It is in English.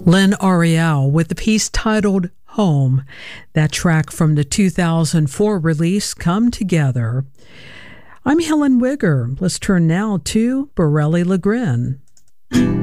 Lynn Ariel with the piece titled Home. That track from the 2004 release, Come Together. I'm Helen Wigger. Let's turn now to Borelli LeGrin.